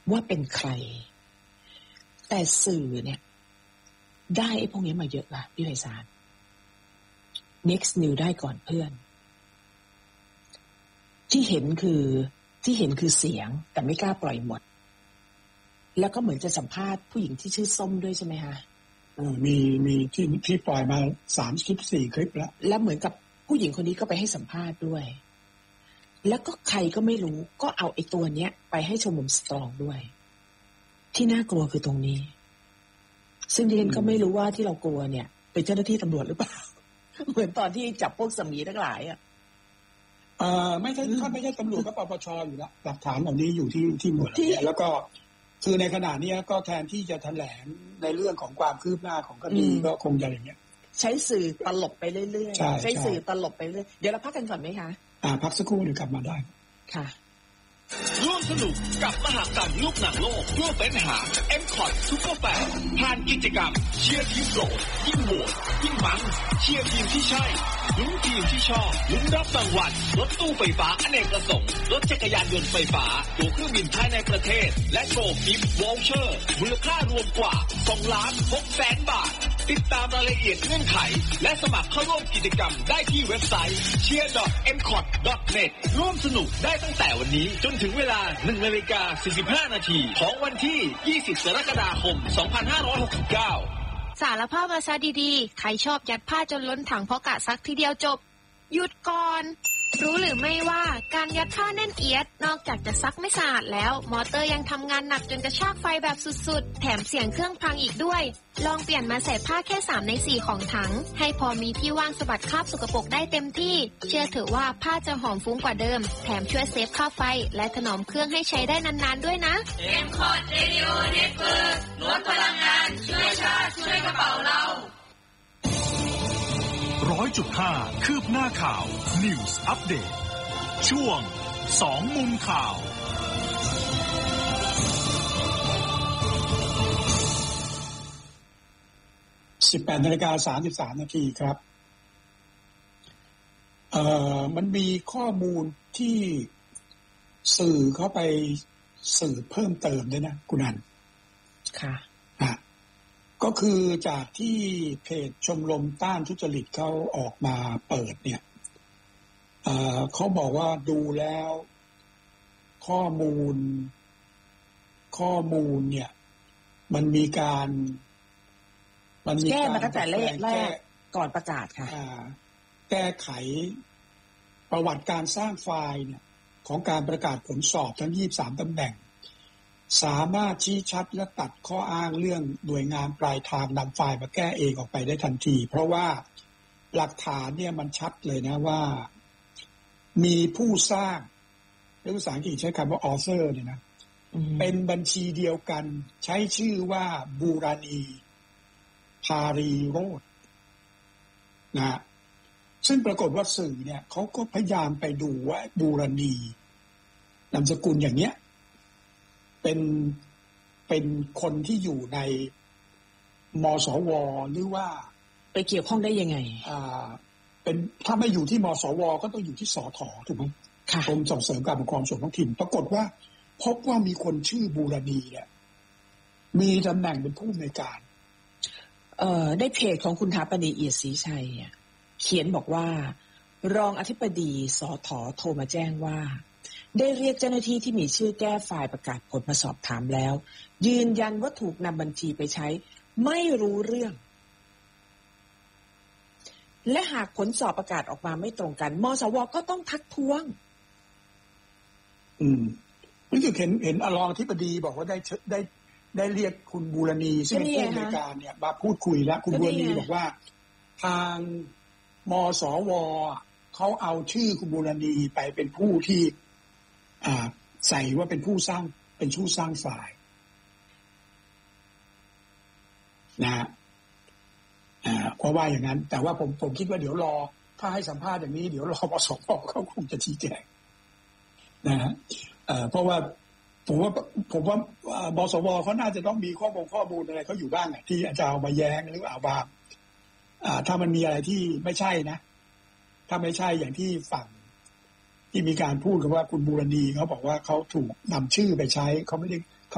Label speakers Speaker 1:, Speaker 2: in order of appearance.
Speaker 1: ว่าเป็นใครแต่สื่อเนี่ยได้ไอ้พวกนี้มาเยอะละพี่ไพศาล next new ได้ก่อนเพื่อนที่เห็นคือเสียงแต่ไม่กล้าปล่อยหมดแล้วก็เหมือนจะสัมภาษณ์ผู้หญิงที่ชื่อส้มด้วยใช่ไหมคะ
Speaker 2: มีที่ปล่อยมา3-4 คลิปแล้ว
Speaker 1: เหมือนกับผู้หญิงคนนี้ก็ไปให้สัมภาษณ์ด้วยแล้วก็ใครก็ไม่รู้ก็เอาไอ้ตัวเนี้ยไปให้ชมรมสตรองด้วยที่น่ากลัวคือตรงนี้ซึ่งดิฉันก็ไม่รู้ว่าที่เรากลัวเนี่ยเป็นเจ้าหน้าที่ตำรวจหรือเปล่าเหมือนตอนที่จับพวกสมีทั้งหลาย
Speaker 2: ไม่ใช่ถ้าไม่ใช่ตำรวจก็ปปชอยู่แล้วหลักฐานเหล่านี้อยู่ที่หน่วยแล้วก็คือในขณะนี้ก็แทนที่จะแถลงในเรื่องของความคืบหน้าของคดีก็คงจะอย่างเงี้ย
Speaker 1: ใช้สื่อตลบไปเรื่อยๆใช้สื่อตลบไปเรื่อยเดี๋ยวเราพักกันก่อนไหมคะ
Speaker 2: พักสักครู่เดี๋ยวกลับมาได้
Speaker 1: ค่ะ
Speaker 3: ร่วมสนุกกับมหกรรมลูกหนังโลกร่วมเป็นหา M-Cot Super Fan ผ่านกิจกรรมเชียร์ทีมโปรดยิ่งโหวตยิ่งมันเชียร์ทีมที่ใช่ลุ้นทีมที่ชอบลุ้นรับรางวัลรถตู้ไฟฟ้าอเนกประสงค์รถจักรยานยนต์ไฟฟ้าตั๋วเครื่องบินภายในประเทศและโชว์กิฟต์วอลเชอร์มูลค่ารวมกว่า2,600,000 บาทติดตามรายละเอียดเงื่อนไขและสมัครเข้าร่วมกิจกรรมได้ที่เว็บไซต์ cheer.mcot.net ร่วมสนุกได้ตั้งแต่วันนี้จนถึงเวลา 1:45 นาทีของวันที่ 20 กรกฎาคม 2569
Speaker 4: สารภาพมาซะดีๆใครชอบยัดผ้าจนล้นถังเพราะกะซักทีเดียวจบหยุดก่อนรู้หรือไม่ว่าการยัดผ้าแน่นเอียดนอกจากจะซักไม่สะอาดแล้วมอเตอร์ยังทำงานหนักจนกระชากไฟแบบสุดๆแถมเสียงเครื่องพังอีกด้วยลองเปลี่ยนมาใส่ผ้าแค่3 ใน 4ของถังให้พอมีที่ว่างสะบัดคราบสกปรกได้เต็มที่เชื่อเถอะว่าผ้าจะหอมฟุ้งกว่าเดิมแถมช่วยเซฟค่าไฟและถนอมเครื่องให้ใช้ได้นานๆด้วยนะ
Speaker 5: M-Cot Radio Network ลดพลังงานช่วยชาติช่วยกระเป๋าเรา
Speaker 6: 100.5 คืบหน้าข่าว News Update ช่วง2 มุมข่าว
Speaker 2: 18:33 นาทีครับมันมีข้อมูลที่สื่อเข้าไปสื่อเพิ่มเติมด้วยนะคุณอัน
Speaker 1: ค่ะ
Speaker 2: ก็คือจากที่เพจชมรมต้านทุจริตเขาออกมาเปิดเนี่ยเขาบอกว่าดูแล้วข้อมูลเนี่ยมันมีการ
Speaker 1: แก้มาตั้งแต่แรกก่อนประกาศค่ะ
Speaker 2: แก้ไขประวัติการสร้างไฟล์เนี่ยของการประกาศผลสอบทั้ง23 ตำแหน่งสามารถชี้ชัดและตัดข้ออ้างเรื่องหน่วยงานปลายทางนำไฟล์มาแก้เองออกไปได้ทันทีเพราะว่าหลักฐานเนี่ยมันชัดเลยนะว่ามีผู้สร้างในภาษาอังกฤษใช้คำว่า author เนี่ยนะเป็นบัญชีเดียวกันใช้ชื่อว่าบูรานีพารีโรจน์นะซึ่งปรากฏว่าสื่อเนี่ยเขาก็พยายามไปดูว่าบูรานีนามสกุลอย่างเนี้ยเป็นคนที่อยู่ในมสวหรือว่า
Speaker 1: ไปเกี่ยวข้องได้ยังไง
Speaker 2: เป็นถ้าไม่อยู่ที่มสวก็ต้องอยู่ที่สทถูกไหมกรมส่งเสริมการปกครองส่วนท้องถิ่นปรากฏว่าพบว่ามีคนชื่อบูรานีเนี่ยมีตำแหน่งเป็นผู้อำนวยการ
Speaker 1: ได้เพจของคุณถาปณีเอียดศรีชัยเขียนบอกว่ารองอธิบดีสทโทรมาแจ้งว่าได้เรียกเจ้าหน้าที่ที่มีชื่อแก้ไฟล์ประกาศผลมาสอบถามแล้วยืนยันว่าถูกนำบัญชีไปใช้ไม่รู้เรื่องและหากผลสอบประกาศออกมาไม่ตรงกันมสวก็ต้องทักท้วง
Speaker 2: นี่คือเห็นรองอธิบดีบอกว่าได้เรียกคุณบูรณีซึ่งเป็นผู้อำนวยการเนี่ยมาพูดคุยแล้วคุณบูรณีบอกว่าทางมสวเขาเอาชื่อคุณบูรณีไปเป็นผู้ที่ใส่ว่าเป็นผู้สร้างฝ่ายนะเพราะว่าอย่างนั้นแต่ว่าผมคิดว่าเดี๋ยวรอถ้าให้สัมภาษณ์อย่างนี้เดี๋ยวรอมสวเขาคงจะชี้แจงนะฮะเพราะว่าผมว่ามสวเขาน่าจะต้องมีข้อมูลอะไรเขาอยู่บ้างที่อาจจะเอามาแย้งหรือเอาบ้างถ้ามันมีอะไรที่ไม่ใช่นะถ้าไม่ใช่อย่างที่ฝั่งที่มีการพูดกันว่าคุณบูรณีเขาบอกว่าเขาถูกนำชื่อไปใช้เขาไม่